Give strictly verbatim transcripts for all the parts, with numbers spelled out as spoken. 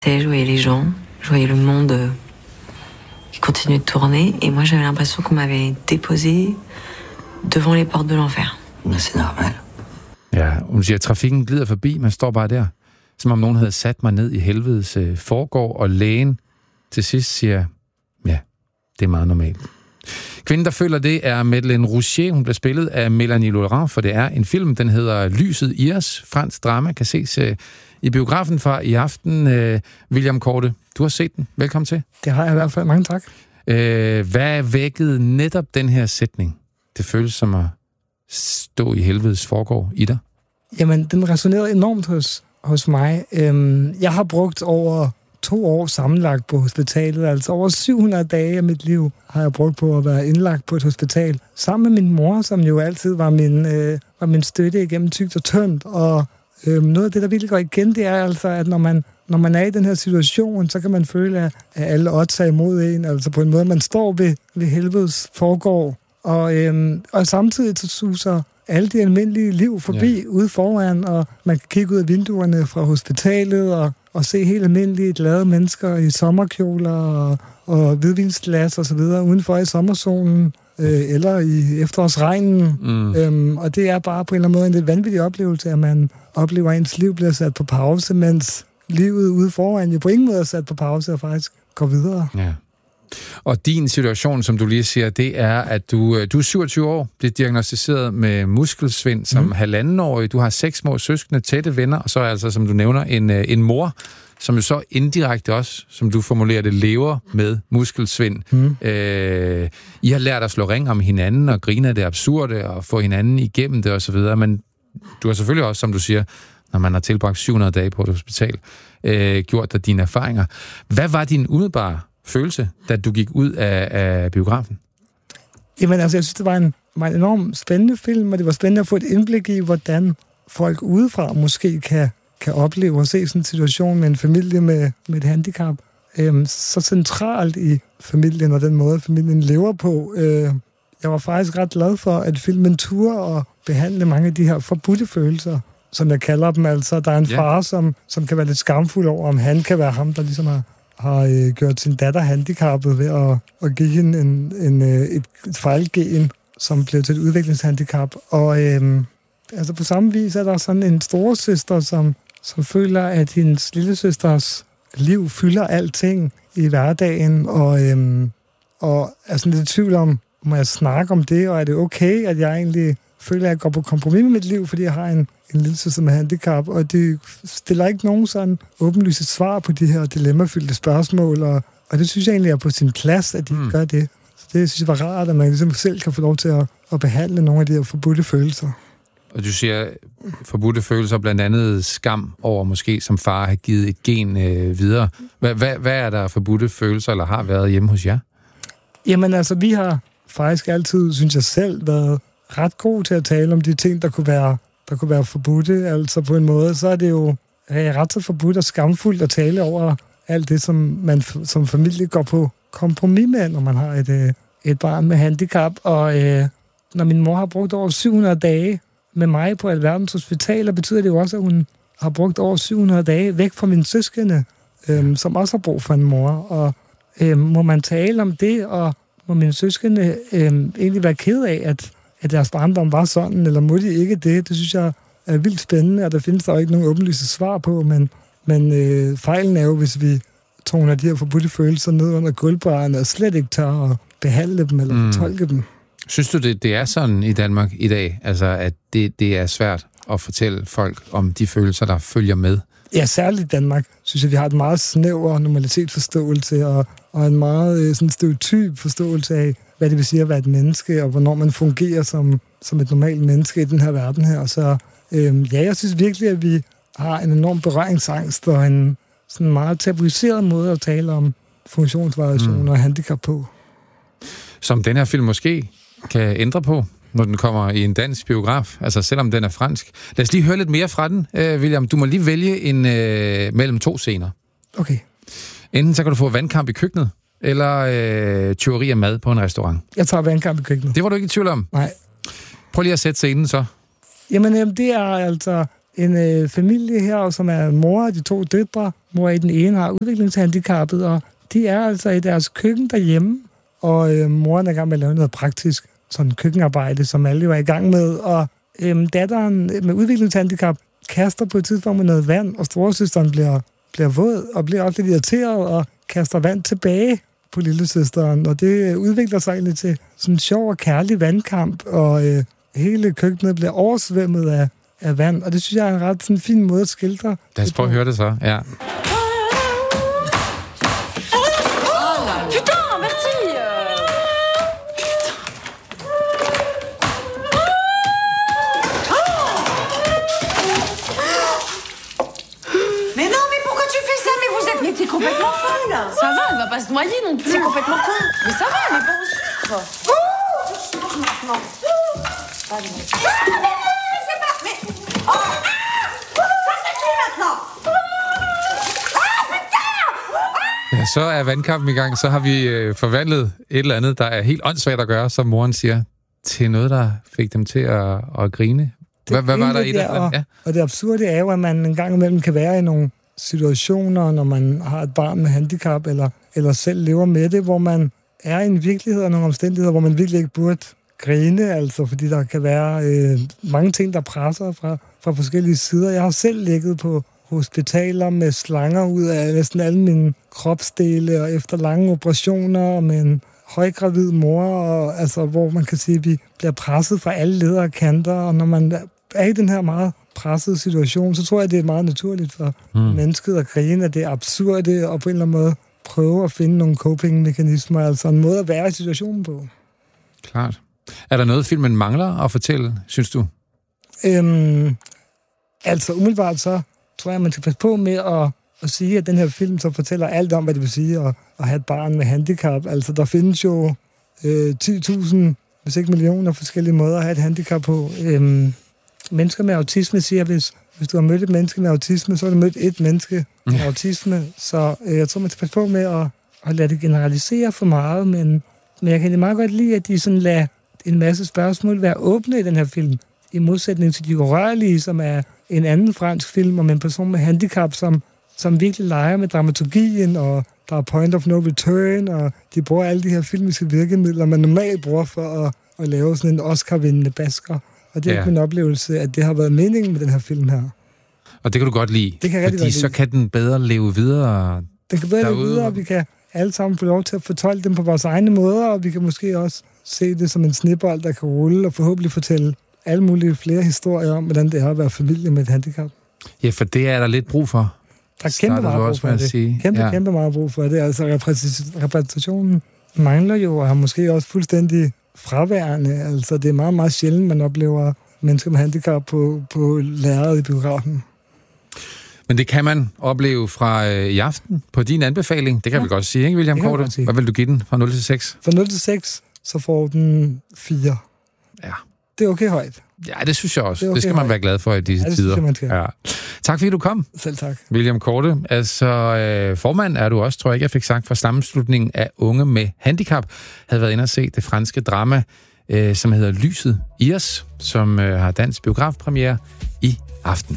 Je voyais les gens, je voyais le monde euh, qui continuait de tourner, et moi j'avais l'impression qu'on m'avait déposé devant les portes de l'enfer. Men c'est normal. Ja, hun siger, at trafikken glider forbi, man står bare der, som om nogen havde sat mig ned i helvedes øh, forgård, og lægen til sidst siger, ja, det er meget normalt. Kvinden, der føler det, er Madeleine Rougier. Hun bliver spillet af Mélanie Laurent, for det er en film, den hedder Lyset i os. Fransk drama kan ses øh, i biografen fra i aften. Øh, William Korte, du har set den. Velkommen til. Det har jeg i hvert fald. Mange tak. Øh, hvad vækkede netop den her sætning? Det føles som at stå i helvedes forgård i dig? Jamen, den resonerede enormt hos, hos mig. Øhm, jeg har brugt over to år sammenlagt på hospitalet. Altså over syv hundrede dage af mit liv har jeg brugt på at være indlagt på et hospital. Sammen med min mor, som jo altid var min, øh, var min støtte igennem tykt og tyndt. Og øh, noget af det, der virkelig går igen, det er altså, at når man, når man er i den her situation, så kan man føle, at alle odds er imod en. Altså på en måde, man står ved, ved helvedes forgård. Og, øhm, og samtidig så suser alle de almindelige liv forbi ja. ude foran, og man kan kigge ud af vinduerne fra hospitalet og, og se helt almindelige glade mennesker i sommerkjoler og, og hvidvinsglas og så videre udenfor i sommersolen øh, eller i efterårsregnen. Mm. Øhm, og det er bare på en eller anden måde en lidt vanvittig oplevelse, at man oplever, at ens liv bliver sat på pause, mens livet ude foran jo på ingen måde er sat på pause og faktisk går videre. Ja. Og din situation, som du lige siger, det er, at du, du er syvogtyve år, bliver diagnosticeret med muskelsvind som mm. halvandenårig. Du har seks små søskende, tætte venner, og så er altså, som du nævner, en, en mor, som jo så indirekte også, som du formulerer det, lever med muskelsvind. Mm. Øh, I har lært at slå ring om hinanden og grine af det absurde og få hinanden igennem det osv., men du har selvfølgelig også, som du siger, når man har tilbragt syv hundrede dage på et hospital, øh, gjort dig dine erfaringer. Hvad var din umiddelbare følelse, da du gik ud af, af biografen? Jamen altså, jeg synes, det var en, var en enormt spændende film, og det var spændende at få et indblik i, hvordan folk udefra måske kan, kan opleve og se sådan en situation med en familie med, med et handicap. Øhm, så centralt i familien og den måde, familien lever på. Øh, jeg var faktisk ret glad for, at filmen turde og behandle mange af de her forbudte følelser, som jeg kalder dem. Altså, der er en yeah. far, som, som kan være lidt skamfuld over, om han kan være ham, der ligesom har har øh, gjort sin datter handicappet ved at, at give hende en, en, øh, et, et fejlgen, som blev til et udviklingshandicap. Og øh, altså på samme vis er der sådan en storesøster, som, som føler, at hendes lillesøsters liv fylder alting i hverdagen, og, øh, og er sådan lidt i tvivl om, må jeg snakke om det, og er det okay, at jeg egentlig føler, at jeg går på kompromis med mit liv, fordi jeg har en en lillesøster med handicap, og det stiller ikke nogen sådan åbenlyse svar på de her dilemmafyldte spørgsmål, og, og det synes jeg egentlig er på sin plads, at de mm. gør det. Så det synes jeg var rart, at man ligesom selv kan få lov til at, at behandle nogle af de her forbudte følelser. Og du siger forbudte følelser, blandt andet skam over måske, som far har givet et gen øh, videre. Hvad, hvad, hvad er der forbudte følelser, eller har været hjemme hos jer? Jamen altså, vi har faktisk altid, synes jeg selv, været ret gode til at tale om de ting, der kunne være der kunne være forbudte, altså på en måde, så er det jo ret så forbudt og skamfuldt at tale over alt det, som man som familie går på kompromis med, når man har et, et barn med handicap. Og øh, når min mor har brugt over syv hundrede dage med mig på alverdens hospitaler, betyder det jo også, at hun har brugt over syv hundrede dage væk fra mine søskende, øh, som også har brug for en mor. Og øh, må man tale om det, og må mine søskende øh, egentlig være ked af, at at deres barndom var sådan, eller må de ikke det? Det synes jeg er vildt spændende, og der findes der jo ikke nogen åbenlyse svar på, men, men øh, fejlen er jo, hvis vi toner de her forbudte følelser ned under gulvbrædderne og slet ikke tør at behandle dem eller mm. tolke dem. Synes du, det, det er sådan i Danmark i dag, altså at det, det er svært at fortælle folk om de følelser, der følger med? Ja, særligt i Danmark synes jeg, vi har et meget snæver normalitetsforståelse og, og en meget øh, sådan stereotyp forståelse af, hvad det vil sige at være et menneske, og hvornår man fungerer som, som et normalt menneske i den her verden her. Så øh, ja, jeg synes virkelig, at vi har en enorm berøringsangst og en sådan meget tabuiseret måde at tale om funktionsvariationer mm. og handicap på. Som den her film måske kan ændre på, når den kommer i en dansk biograf, altså selvom den er fransk. Lad os lige høre lidt mere fra den, øh, William. Du må lige vælge en øh, mellem to scener. Okay. Enten så kan du få vandkamp i køkkenet, eller øh, tyveri af mad på en restaurant. Jeg tager vandkamp i køkkenet. Det var du ikke i tvivl om? Nej. Prøv lige at sætte scenen så. Jamen, jamen det er altså en øh, familie her, som er mor af de to døtre, hvor den ene har udviklingshandicappet, og de er altså i deres køkken derhjemme, og øh, moren er i gang med at lave noget praktisk sådan køkkenarbejde, som alle jo er i gang med, og øh, datteren med udviklingshandicap kaster på et tidspunkt med noget vand, og storesøsteren bliver, bliver våd, og bliver også lidt irriteret, og kaster vand tilbage på lillesøsteren, og det udvikler sig egentlig til sådan en sjov og kærlig vandkamp, og øh, hele køkkenet bliver oversvømmet af, af vand, og det synes jeg er en ret sådan, fin måde at skildre. Lad os prøve at høre det så, ja. Complètement folle, là. Ça va, elle va pas se noyer non plus. C'est complètement con. Mais ça va, elle est pas au sucre. Maintenant. Ah, mais c'est pas... Mais... Oh, ah, ça c'est qui maintenant? Ah, putain! Ja, så er vandkampen i gang. Så har vi øh, forvandlet et eller andet, der er helt åndssvagt at gøre, som moren siger, til noget, der fik dem til at, at grine. Hvad, hvad var der i det? Og, ja. og det absurde er jo, at man en gang imellem kan være i nogle situationer, når man har et barn med handicap, eller, eller selv lever med det, hvor man er i en virkelighed og nogle omstændigheder, hvor man virkelig ikke burde grine, altså, fordi der kan være øh, mange ting, der presser fra, fra forskellige sider. Jeg har selv ligget på hospitaler med slanger ud af næsten alle mine kropsdele, og efter lange operationer, med en højgravid mor, og, altså, hvor man kan sige, at vi bliver presset fra alle ledere og kanter, og når man er i den her meget pressede situation, så tror jeg, det er meget naturligt for mm. mennesket at grine, at det er absurde, og på en eller anden måde prøve at finde nogle coping-mekanismer, altså en måde at være i situationen på. Klart. Er der noget, filmen mangler at fortælle, synes du? Øhm, altså umiddelbart så tror jeg, man skal passe på med at, at sige, at den her film så fortæller alt om, hvad det vil sige at, at have et barn med handicap. Altså der findes jo øh, ti tusind, hvis ikke millioner forskellige måder at have et handicap på. Øhm, Mennesker med autisme siger, hvis, hvis du har mødt et menneske med autisme, så har du mødt et menneske med ja. autisme. Så øh, jeg tror, man skal passe på med at, at lade det generalisere for meget, men, men jeg kan meget godt lide, at de sådan lader en masse spørgsmål være åbne i den her film, i modsætning til De Urørlige, som er en anden fransk film om en person med handicap, som, som virkelig leger med dramaturgien, og der er point of no return, og de bruger alle de her filmiske virkemidler, man normalt bruger for at, at lave sådan en Oscar-vindende basker. Og det er ja. min oplevelse, at det har været meningen med den her film her. Og det kan du godt lide, det kan fordi så kan den bedre leve videre. Den kan bedre derude. leve videre, og vi kan alle sammen få lov til at fortolke dem på vores egne måder, og vi kan måske også se det som en snebold, der kan rulle, og forhåbentlig fortælle alle mulige flere historier om, hvordan det er at være familie med et handicap. Ja, for det er der lidt brug for. Der er kæmpe meget brug for det. Sige. Kæmpe, ja. kæmpe meget brug for det. Altså repræsentationen mangler jo, og har måske også fuldstændig fraværende. Altså, det er meget, meget sjældent, man oplever mennesker med handicap på, på lærredet i biografen. Men det kan man opleve fra øh, i aften på din anbefaling. Det kan ja. vi godt sige, ikke, William Korte? Hvad vil du give den fra nul til seks? Fra nul til seks, så får den fire. Ja. Det er okay højt. Ja, det synes jeg også. Det, okay det skal man højt. være glad for i disse ja, det tider. Synes jeg, man ja. Tak fordi du kom. Selv tak. William Korte. Altså, øh, formand er du også, tror jeg ikke, jeg fik sagt, fra sammenslutningen af unge med handicap. Havde været inde og se det franske drama, øh, som hedder Lyset i os, som øh, har dansk biografpremiere i aften.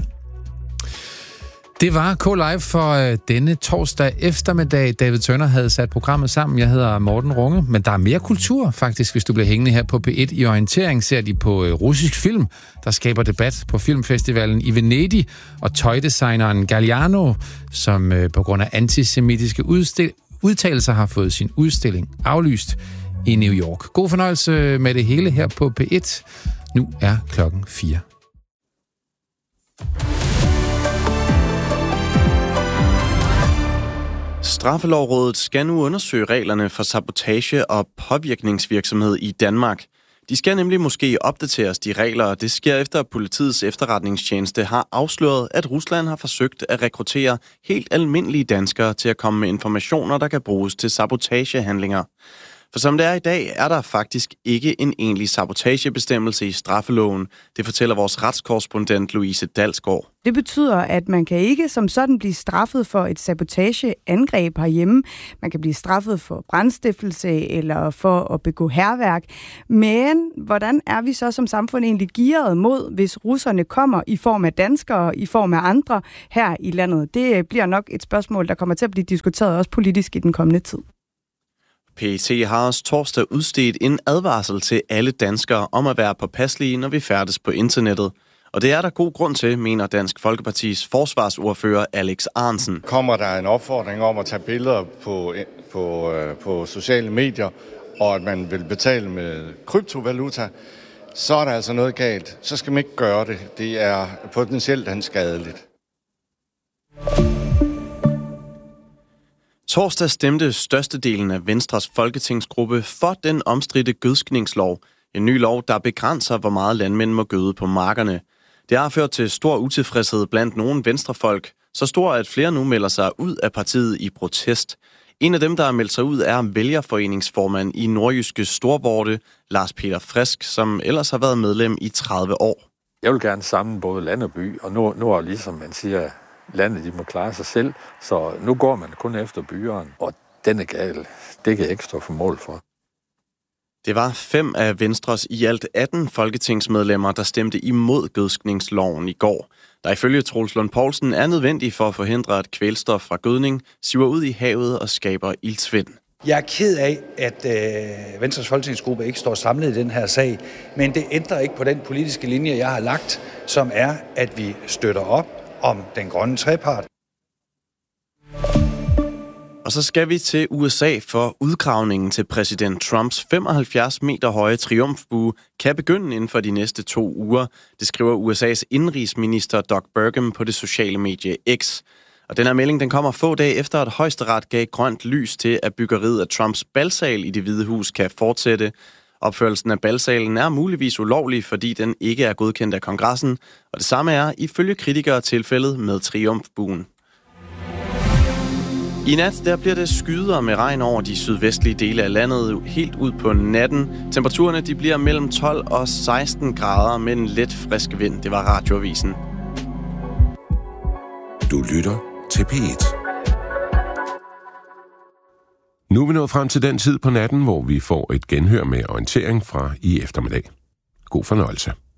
Det var K-Live for øh, denne torsdag eftermiddag. David Tønner havde sat programmet sammen. Jeg hedder Morten Runge, men der er mere kultur faktisk, hvis du bliver hængende her på P et. I orientering ser de på øh, russisk film, der skaber debat på filmfestivalen i Venedig, og tøjdesigneren Galliano, som øh, på grund af antisemitiske udstil- udtalelser har fået sin udstilling aflyst i New York. God fornøjelse med det hele her på P et. Nu er klokken fire. Straffelovrådet skal nu undersøge reglerne for sabotage og påvirkningsvirksomhed i Danmark. De skal nemlig måske opdateres, de regler, og det sker efter, at politiets efterretningstjeneste har afsløret, at Rusland har forsøgt at rekruttere helt almindelige danskere til at komme med informationer, der kan bruges til sabotagehandlinger. For som det er i dag, er der faktisk ikke en egentlig sabotagebestemmelse i straffeloven. Det fortæller vores retskorrespondent Louise Dalsgaard. Det betyder, at man kan ikke som sådan blive straffet for et sabotageangreb herhjemme. Man kan blive straffet for brandstiftelse eller for at begå hærværk. Men hvordan er vi så som samfund egentlig gearet mod, hvis russerne kommer i form af danskere, i form af andre her i landet? Det bliver nok et spørgsmål, der kommer til at blive diskuteret også politisk i den kommende tid. P E T har også torsdag udstedt en advarsel til alle danskere om at være påpasselige, når vi færdes på internettet. Og det er der god grund til, mener Dansk Folkepartis forsvarsordfører Alex Ahrendtsen. Kommer der en opfordring om at tage billeder på, på, på sociale medier, og at man vil betale med kryptovaluta, så er der altså noget galt. Så skal man ikke gøre det. Det er potentielt skadeligt. Torsdag stemte størstedelen af Venstres folketingsgruppe for den omstridte gødskningslov. En ny lov, der begrænser, hvor meget landmænd må gøde på markerne. Det har ført til stor utilfredshed blandt nogle venstrefolk, så stor at flere nu melder sig ud af partiet i protest. En af dem, der har meldt sig ud, er vælgerforeningsformand i Nordjyske Storvorte, Lars Peter Frisk, som ellers har været medlem i tredive år. Jeg vil gerne samle både land og by, og nu, nu er ligesom man siger, landet de må klare sig selv, så nu går man kun efter byeren, og den er gal. Det kan jeg ikke stå for mål for. Det var fem af Venstres i alt atten folketingsmedlemmer, der stemte imod gødskningsloven i går, der ifølge Troels Lund Poulsen er nødvendig for at forhindre, at kvælstof fra gødning siver ud i havet og skaber iltsvind. Jeg er ked af, at øh, Venstres folketingsgruppe ikke står samlet i den her sag, men det ændrer ikke på den politiske linje, jeg har lagt, som er, at vi støtter op om den grønne trepart. Og så skal vi til U S A, for udgravningen til præsident Trumps femoghalvfjerds meter høje triumfbue kan begynde inden for de næste to uger. Det skriver U S A's indrigsminister Doug Burgum på det sociale medie X. Og den her melding den kommer få dage efter, at Højesteret gav grønt lys til, at byggeriet af Trumps balsal i Det Hvide Hus kan fortsætte. Opførelsen af balsalen er muligvis ulovlig, fordi den ikke er godkendt af kongressen, og det samme er ifølge kritikere tilfældet med triumfbuen. I nat der bliver det skyder med regn over de sydvestlige dele af landet helt ud på natten. Temperaturerne de bliver mellem tolv og seksten grader med en let frisk vind. Det var Radioavisen. Du lytter til P et. Nu er vi nået frem til den tid på natten, hvor vi får et genhør med orientering fra i eftermiddag. God fornøjelse.